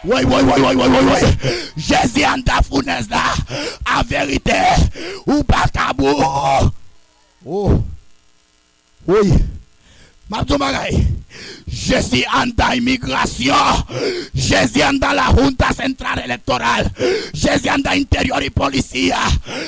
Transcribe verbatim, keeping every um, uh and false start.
Oui, oui, oui, oui, oui, oui, oui. Jésus en ta fournaise là. En vérité. Ou pas cabou. Oh. Oui. Mabzomagay. Jésus en ta immigration. Jésus en dans la junta centrale électorale. Jésus en dans l'intérieur et policier.